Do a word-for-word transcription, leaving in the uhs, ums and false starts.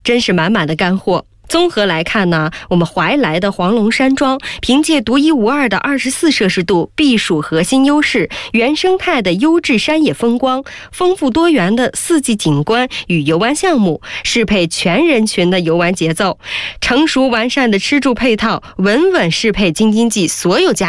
真是满满的干货。综合来看呢，我们怀来的黄龙山庄凭借独一无二的二十四摄氏度避暑核心优势，原生态的优质山野风光，丰富多元的四季景观与游玩项目，适配全人群的游玩节奏，成熟完善的吃住配套，稳稳适配京津冀所有家